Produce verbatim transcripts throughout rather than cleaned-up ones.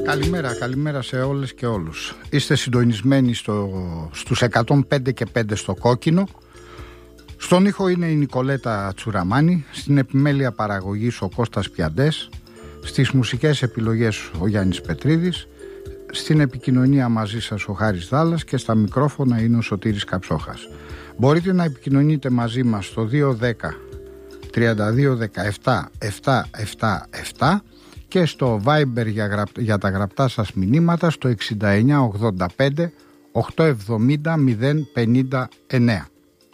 Καλημέρα, καλημέρα σε όλες και όλους. Είστε συντονισμένοι στο, στους εκατόν πέντε και πέντε στο Κόκκινο. Στον ήχο είναι η Νικολέτα Τσουραμάνη, στην επιμέλεια παραγωγής ο Κώστας Πιαντές, στις μουσικές επιλογές ο Γιάννης Πετρίδης, στην επικοινωνία μαζί σας ο Χάρης Δάλλας και στα μικρόφωνα είναι ο Σωτήρης Καψόχας. Μπορείτε να επικοινωνείτε μαζί μας στο δύο δέκα τριάντα δύο δεκαεπτά επτακόσια εβδομήντα επτά και στο Viber για, γραπ... για τα γραπτά σας μηνύματα στο εξήντα εννιά ογδόντα πέντε οκτακόσια εβδομήντα μηδέν πενήντα εννέα.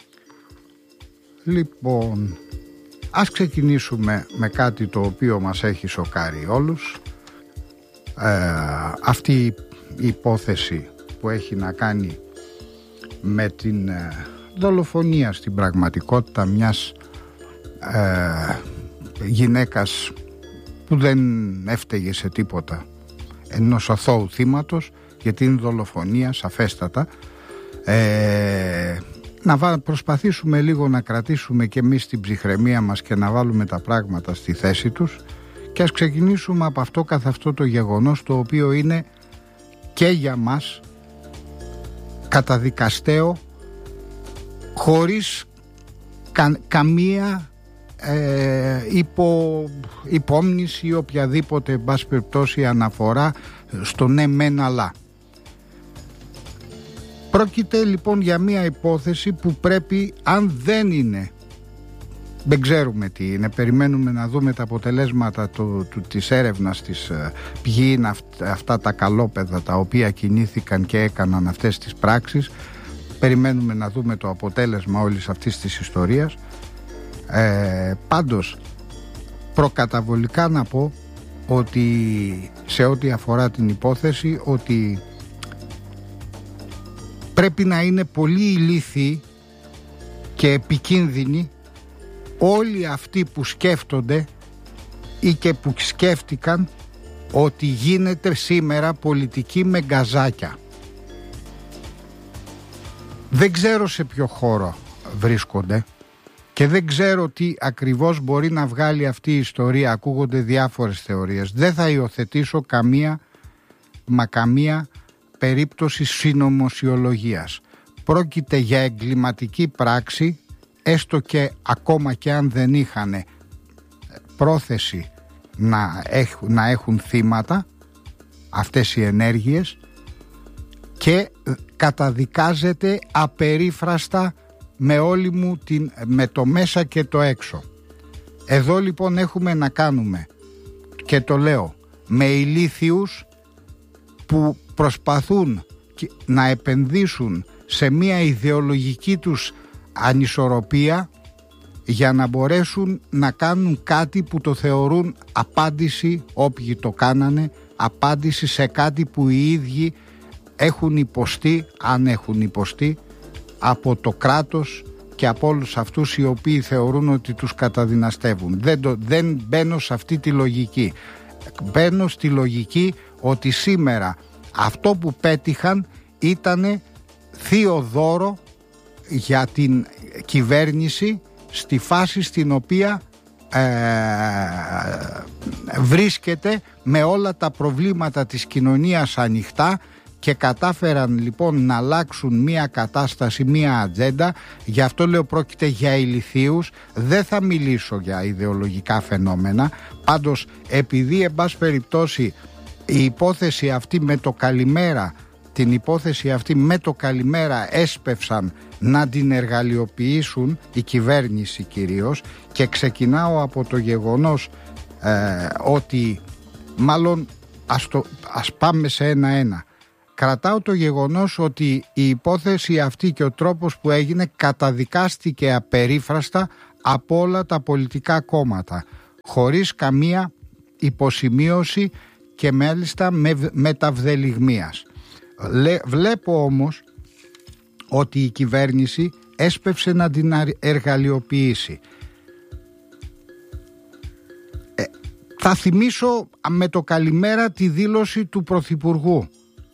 Λοιπόν, ας ξεκινήσουμε με κάτι το οποίο μας έχει σοκάρει όλους. Ε, αυτή η υπόθεση που έχει να κάνει με την ε, δολοφονία στην πραγματικότητα μιας ε, γυναίκας που δεν έφταιγε σε τίποτα, ενός αθώου θύματος, γιατί είναι δολοφονία σαφέστατα. ε, να προσπαθήσουμε λίγο να κρατήσουμε και εμείς την ψυχραιμία μας και να βάλουμε τα πράγματα στη θέση τους, και ας ξεκινήσουμε από αυτό καθ' αυτό το γεγονός, το οποίο είναι και για μας καταδικαστέο, χωρίς κα, καμία ε, υπο, υπόμνηση ή οποιαδήποτε εν πάση περιπτώσει αναφορά στο ναι μεν αλλά. Πρόκειται λοιπόν για μια υπόθεση που πρέπει, αν δεν είναι, δεν ξέρουμε τι είναι, περιμένουμε να δούμε τα αποτελέσματα του, του, της έρευνας της, ποιοι είναι αυτά, αυτά τα καλόπαιδα τα οποία κινήθηκαν και έκαναν αυτές τις πράξεις. Περιμένουμε να δούμε το αποτέλεσμα όλης αυτής της ιστορίας. Ε, πάντως προκαταβολικά να πω ότι σε ό,τι αφορά την υπόθεση, ότι πρέπει να είναι πολύ ηλίθιοι και επικίνδυνοι όλοι αυτοί που σκέφτονται ή και που σκέφτηκαν ότι γίνεται σήμερα πολιτική με γκαζάκια. Δεν ξέρω σε ποιο χώρο βρίσκονται και δεν ξέρω τι ακριβώς μπορεί να βγάλει αυτή η ιστορία. Ακούγονται διάφορες θεωρίες. Δεν θα υιοθετήσω καμία μα καμία περίπτωση συνωμοσιολογίας. Πρόκειται για εγκληματική πράξη, έστω και ακόμα και αν δεν είχαν πρόθεση να έχουν, να έχουν θύματα αυτές οι ενέργειες, και καταδικάζεται απερίφραστα με όλη μου την, με το μέσα και το έξω. Εδώ λοιπόν έχουμε να κάνουμε, και το λέω, με ηλίθιους που προσπαθούν να επενδύσουν σε μια ιδεολογική τους ανισορροπία για να μπορέσουν να κάνουν κάτι που το θεωρούν απάντηση, όποιοι το κάνανε, απάντηση σε κάτι που οι ίδιοι έχουν υποστεί, αν έχουν υποστεί, από το κράτος και από όλους αυτούς οι οποίοι θεωρούν ότι τους καταδυναστεύουν. Δεν, το, δεν μπαίνω σε αυτή τη λογική. Μπαίνω στη λογική ότι σήμερα αυτό που πέτυχαν ήτανε θείο δώρο για την κυβέρνηση στη φάση στην οποία ε, βρίσκεται, με όλα τα προβλήματα της κοινωνίας ανοιχτά, και κατάφεραν λοιπόν να αλλάξουν μια κατάσταση, μια ατζέντα. Γι' αυτό λέω πρόκειται για ηλιθίους. Δεν θα μιλήσω για ιδεολογικά φαινόμενα. Πάντως, επειδή εν πάση περιπτώσει η υπόθεση αυτή με το καλημέρα, την υπόθεση αυτή με το καλημέρα έσπευσαν να την εργαλειοποιήσουν, η κυβέρνηση κυρίως, και ξεκινάω από το γεγονός ε, ότι μάλλον ας, το, ας πάμε σε ένα-ένα. Κρατάω το γεγονός ότι η υπόθεση αυτή και ο τρόπος που έγινε καταδικάστηκε απερίφραστα από όλα τα πολιτικά κόμματα, χωρίς καμία υποσημείωση και μάλιστα με, μεταυδελιγμίας. Λε, βλέπω όμως ότι η κυβέρνηση έσπευσε να την εργαλειοποιήσει. Ε, θα θυμίσω με το καλημέρα τη δήλωση του Πρωθυπουργού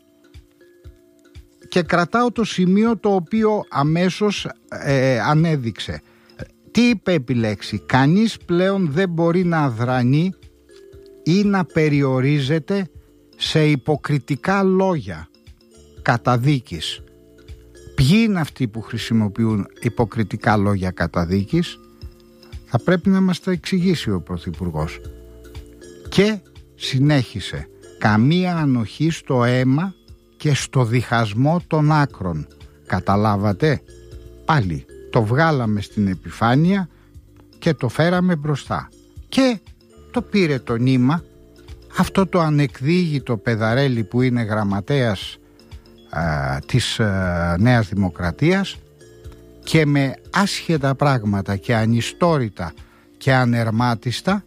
και κρατάω το σημείο το οποίο αμέσως ε, ανέδειξε. Τι είπε επιλέξει? Κανείς πλέον δεν μπορεί να αδρανεί ή να περιορίζεται σε υποκριτικά λόγια καταδίκης. Ποιοι είναι αυτοί που χρησιμοποιούν υποκριτικά λόγια καταδίκης? Θα πρέπει να μας τα εξηγήσει ο Πρωθυπουργός. Και συνέχισε: καμία ανοχή στο αίμα και στο διχασμό των άκρων. Καταλάβατε? Πάλι το βγάλαμε στην επιφάνεια και το φέραμε μπροστά. Και το πήρε το νήμα αυτό το ανεκδίγητο παιδαρέλι που είναι γραμματέας α, της α, Νέας Δημοκρατίας, και με άσχετα πράγματα και ανιστόρητα και ανερμάτιστα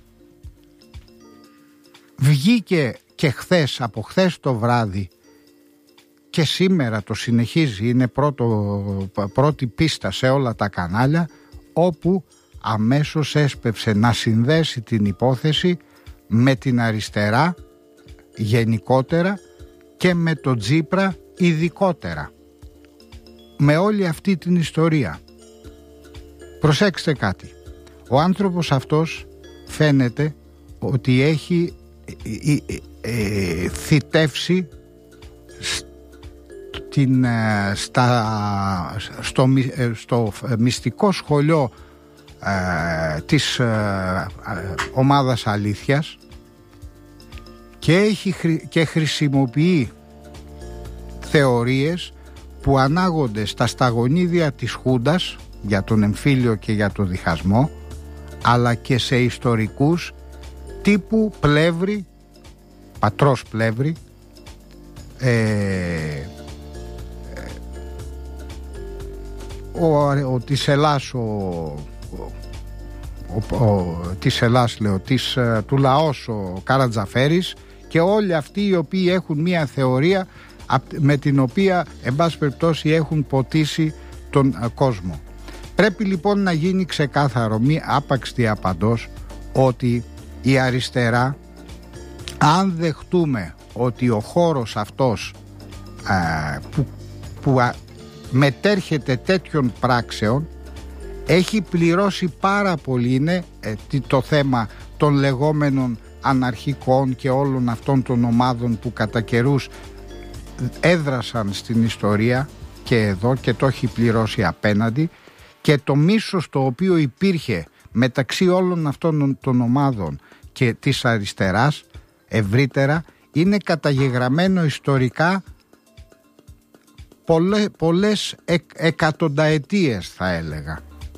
βγήκε και χθες, από χθες το βράδυ και σήμερα το συνεχίζει, είναι πρώτο, πρώτη πίστα σε όλα τα κανάλια, όπου αμέσως έσπευσε να συνδέσει την υπόθεση με την αριστερά γενικότερα και με τον Τσίπρα ειδικότερα, με όλη αυτή την ιστορία. Προσέξτε κάτι, ο άνθρωπος αυτός φαίνεται ότι έχει ε, ε, ε, θητεύσει στην, στα, στο, στο μυστικό σχολείο ε, της ε, ομάδας αλήθειας και, έχει, και χρησιμοποιεί θεωρίες που ανάγονται στα σταγονίδια της Χούντας για τον εμφύλιο και για τον διχασμό, αλλά και σε ιστορικούς τύπου Πλεύρη, πατρός Πλεύρη, ε, ε, ο, ο της Ελλάς, ο, ο, ο, της Ελλάς λέω, της, του λαός ο Καρατζαφέρης, και όλοι αυτοί οι οποίοι έχουν μία θεωρία με την οποία εν πάση περιπτώσει έχουν ποτίσει τον κόσμο. Πρέπει λοιπόν να γίνει ξεκάθαρο, μη άπαξ διαπαντός, ότι η αριστερά, αν δεχτούμε ότι ο χώρος αυτός α, που, που α, μετέρχεται τέτοιων πράξεων, έχει πληρώσει πάρα πολύ, είναι ε, το θέμα των λεγόμενων αναρχικών και όλων αυτών των ομάδων που κατά καιρούς έδρασαν στην ιστορία και εδώ, και το έχει πληρώσει απέναντι, και το μίσος το οποίο υπήρχε μεταξύ όλων αυτών των ομάδων και της αριστεράς ευρύτερα είναι καταγεγραμμένο ιστορικά πολλές, πολλές εκ, εκατονταετίες θα έλεγα.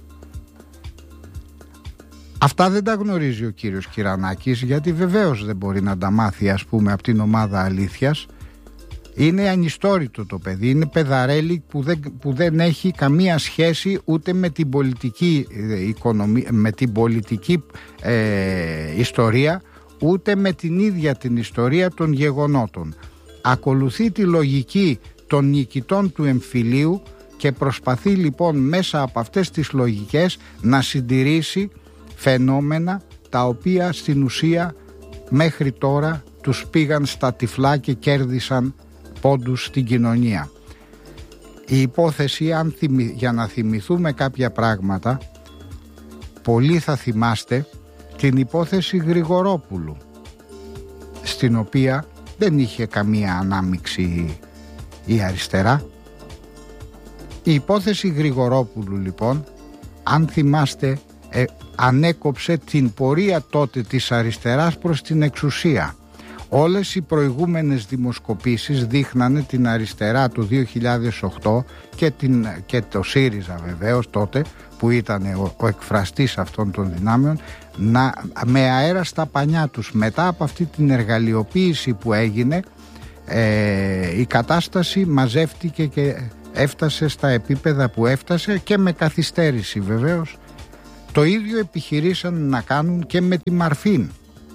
Αυτά δεν τα γνωρίζει ο κύριος Κυρανάκης, γιατί βεβαίως δεν μπορεί να τα μάθει, ας πούμε, από την ομάδα αλήθειας. Είναι ανιστόρητο το παιδί, είναι παιδαρέλι που δεν, που δεν έχει καμία σχέση ούτε με την πολιτική, οικονομία, με την πολιτική ε, ιστορία, ούτε με την ίδια την ιστορία των γεγονότων. Ακολουθεί τη λογική των νικητών του εμφυλίου και προσπαθεί λοιπόν μέσα από αυτές τις λογικές να συντηρήσει φαινόμενα τα οποία στην ουσία μέχρι τώρα τους πήγαν στα τυφλά και κέρδισαν πόντους στην κοινωνία. Η υπόθεση, αν θυμη, για να θυμηθούμε κάποια πράγματα, πολλοί θα θυμάστε την υπόθεση Γρηγορόπουλου, στην οποία δεν είχε καμία ανάμειξη η αριστερά. Η υπόθεση Γρηγορόπουλου λοιπόν, αν θυμάστε, ε, ανέκοψε την πορεία τότε της αριστεράς προς την εξουσία. Όλες οι προηγούμενες δημοσκοπήσεις δείχνανε την αριστερά του δύο χιλιάδες οκτώ και, την, και το ΣΥΡΙΖΑ βεβαίως τότε, που ήταν ο, ο εκφραστής αυτών των δυνάμεων, να, με αέρα στα πανιά τους. Μετά από αυτή την εργαλειοποίηση που έγινε, ε, η κατάσταση μαζεύτηκε και έφτασε στα επίπεδα που έφτασε, και με καθυστέρηση βεβαίως. Το ίδιο επιχειρήσαν να κάνουν και με τη Μαρφίν.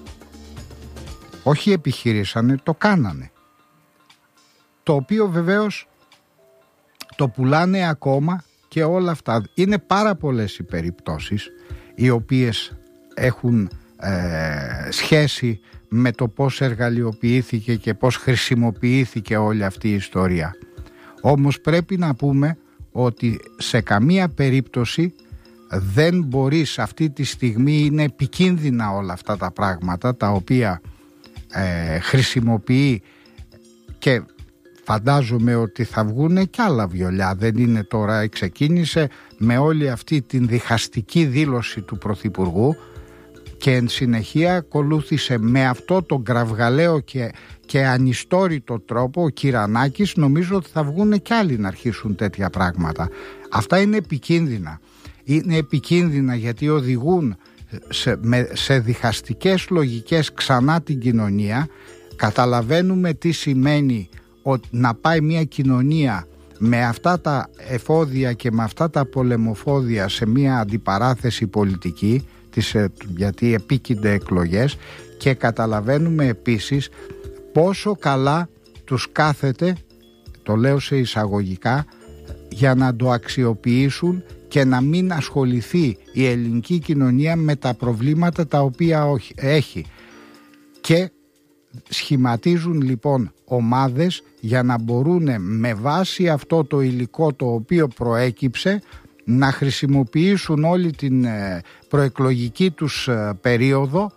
Όχι επιχειρήσανε, το κάνανε. Το οποίο βεβαίως το πουλάνε ακόμα, και όλα αυτά. Είναι πάρα πολλές οι περιπτώσεις οι οποίες έχουν ε, σχέση με το πώς εργαλειοποιήθηκε και πώς χρησιμοποιήθηκε όλη αυτή η ιστορία. Όμως πρέπει να πούμε ότι σε καμία περίπτωση δεν μπορείς, αυτή τη στιγμή είναι επικίνδυνα όλα αυτά τα πράγματα τα οποία ε, χρησιμοποιεί, και φαντάζομαι ότι θα βγουν κι άλλα βιολιά, δεν είναι τώρα, ξεκίνησε με όλη αυτή την διχαστική δήλωση του Πρωθυπουργού και εν συνεχεία ακολούθησε με αυτό τον κραυγαλαίο και, και ανιστόρητο τρόπο ο Κυρανάκης. Νομίζω ότι θα βγουν κι άλλοι να αρχίσουν τέτοια πράγματα. Αυτά είναι επικίνδυνα. Είναι επικίνδυνα γιατί οδηγούν σε, με, σε διχαστικές λογικές ξανά την κοινωνία. Καταλαβαίνουμε τι σημαίνει ότι να πάει μια κοινωνία με αυτά τα εφόδια και με αυτά τα πολεμοφόδια σε μια αντιπαράθεση πολιτική, γιατί επίκυνται εκλογές, και καταλαβαίνουμε επίσης πόσο καλά τους κάθεται, το λέω σε εισαγωγικά, για να το αξιοποιήσουν και να μην ασχοληθεί η ελληνική κοινωνία με τα προβλήματα τα οποία έχει, και σχηματίζουν λοιπόν ομάδες για να μπορούν με βάση αυτό το υλικό το οποίο προέκυψε να χρησιμοποιήσουν όλη την προεκλογική τους περίοδο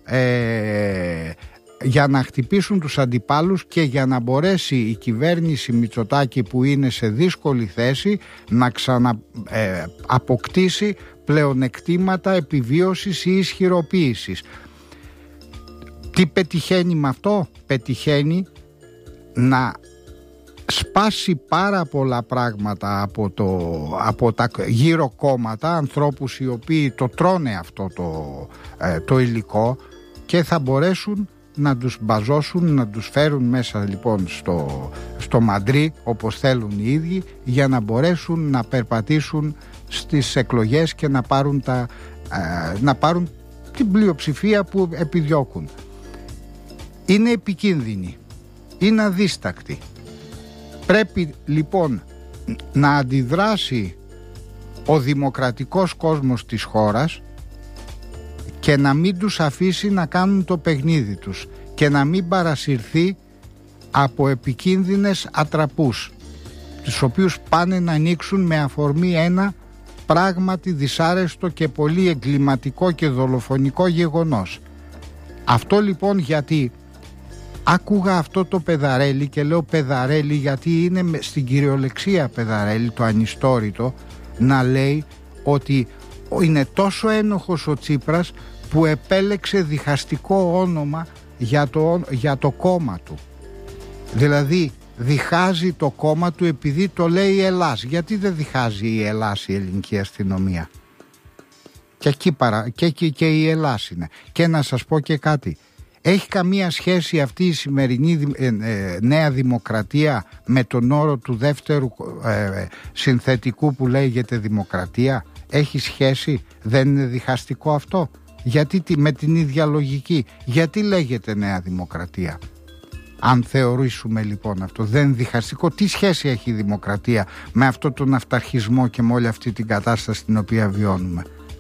ε, για να χτυπήσουν τους αντιπάλους και για να μπορέσει η κυβέρνηση Μητσοτάκη, που είναι σε δύσκολη θέση, να ξανααποκτήσει ε, πλεονεκτήματα επιβίωσης ή ισχυροποίησης. Τι πετυχαίνει με αυτό? Πετυχαίνει να σπάσει πάρα πολλά πράγματα από, το, από τα γύρω κόμματα, ανθρώπους οι οποίοι το τρώνε αυτό το, ε, το υλικό, και θα μπορέσουν να τους μπαζώσουν, να τους φέρουν μέσα λοιπόν στο, στο μαντρί όπως θέλουν οι ίδιοι, για να μπορέσουν να περπατήσουν στις εκλογές και να πάρουν, τα, ε, να πάρουν την πλειοψηφία που επιδιώκουν. Είναι επικίνδυνη, είναι αδίστακτη. Πρέπει λοιπόν να αντιδράσει ο δημοκρατικός κόσμος της χώρας και να μην τους αφήσει να κάνουν το παιχνίδι τους και να μην παρασυρθεί από επικίνδυνες ατραπούς, τους οποίους πάνε να ανοίξουν με αφορμή ένα πράγματι δυσάρεστο και πολύ εγκληματικό και δολοφονικό γεγονός. Αυτό λοιπόν γιατί άκουγα αυτό το παιδαρέλι, και λέω παιδαρέλι γιατί είναι στην κυριολεξία παιδαρέλι, το ανιστόρητο, να λέει ότι είναι τόσο ένοχος ο Τσίπρας που επέλεξε διχαστικό όνομα για το, για το κόμμα του. Δηλαδή διχάζει το κόμμα του επειδή το λέει Ελλάς. Γιατί δεν διχάζει η Ελλάς η ελληνική αστυνομία? Και εκεί παρα, και, και, και η Ελλάς είναι. Και να σας πω και κάτι. Έχει καμία σχέση αυτή η σημερινή ε, ε, νέα δημοκρατία με τον όρο του δεύτερου ε, συνθετικού που λέγεται δημοκρατία? Έχει σχέση? Δεν είναι διχαστικό αυτό? Γιατί με την ίδια λογική, γιατί λέγεται νέα δημοκρατία? Αν θεωρήσουμε λοιπόν αυτό, δεν είναι διχαστικό? Τι σχέση έχει η δημοκρατία με αυτό τον αυταρχισμό και με όλη αυτή την κατάσταση την οποία βιώνουμε?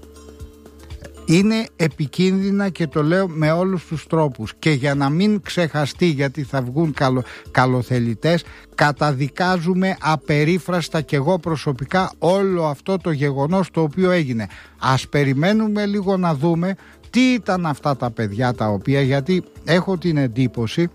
Είναι επικίνδυνα και το λέω με όλους τους τρόπους, και για να μην ξεχαστεί, γιατί θα βγουν καλο, καλοθελητές, καταδικάζουμε απερίφραστα και εγώ προσωπικά όλο αυτό το γεγονός το οποίο έγινε. Ας περιμένουμε λίγο να δούμε τι ήταν αυτά τα παιδιά τα οποία, γιατί έχω την εντύπωση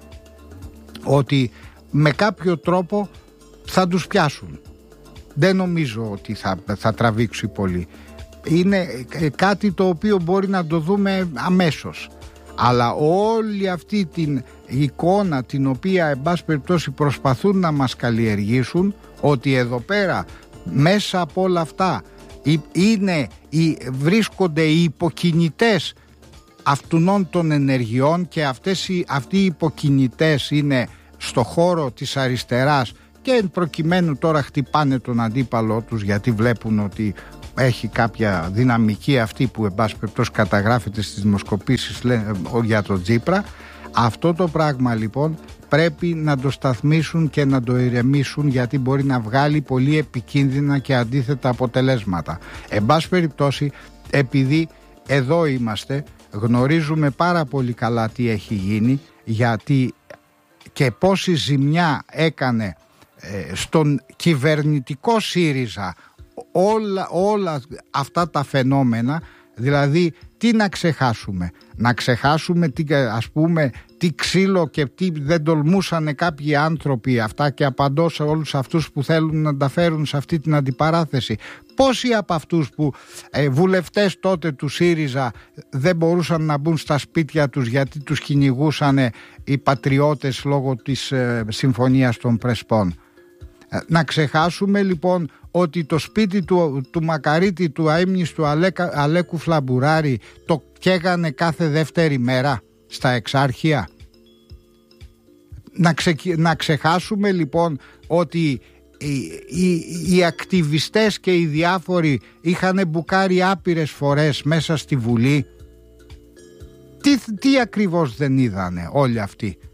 ότι με κάποιο τρόπο θα τους πιάσουν. Δεν νομίζω ότι θα, θα τραβήξει πολύ. Είναι κάτι το οποίο μπορεί να το δούμε αμέσως, αλλά όλη αυτή την εικόνα την οποία εν πάση περιπτώσει προσπαθούν να μας καλλιεργήσουν, ότι εδώ πέρα μέσα από όλα αυτά είναι, βρίσκονται οι υποκινητές αυτών των ενεργειών, και αυτές οι, αυτοί οι υποκινητές είναι στο χώρο της αριστεράς, και εν προκειμένου τώρα χτυπάνε τον αντίπαλό τους γιατί βλέπουν ότι έχει κάποια δυναμική αυτή που εν πάση περιπτώσει καταγράφεται στις δημοσκοπήσεις για τον Τσίπρα. Αυτό το πράγμα λοιπόν πρέπει να το σταθμίσουν και να το ηρεμήσουν, γιατί μπορεί να βγάλει πολύ επικίνδυνα και αντίθετα αποτελέσματα. Εν πάση περιπτώσει, επειδή εδώ είμαστε, γνωρίζουμε πάρα πολύ καλά τι έχει γίνει, γιατί και πόση ζημιά έκανε ε, στον κυβερνητικό ΣΥΡΙΖΑ όλα, όλα αυτά τα φαινόμενα. Δηλαδή Τι να ξεχάσουμε? Να ξεχάσουμε τι, ας πούμε, τι ξύλο και τι δεν τολμούσαν κάποιοι άνθρωποι, αυτά και απαντώ σε όλους αυτούς που θέλουν να τα φέρουν σε αυτή την αντιπαράθεση. Πόσοι από αυτούς που ε, βουλευτές τότε του ΣΥΡΙΖΑ δεν μπορούσαν να μπουν στα σπίτια τους γιατί τους κυνηγούσαν οι πατριώτες λόγω της ε, συμφωνίας των Πρεσπών? Να ξεχάσουμε λοιπόν ότι το σπίτι του, του Μακαρίτη, του αείμνηστου Αλέκα, Αλέκου Φλαμπουράρη, το καίγανε κάθε δεύτερη μέρα στα Εξάρχεια. Να, ξε, να ξεχάσουμε λοιπόν ότι οι, οι, οι ακτιβιστές και οι διάφοροι είχαν μπουκάρει άπειρες φορές μέσα στη Βουλή. Τι, τι ακριβώς δεν είδανε όλοι αυτοί?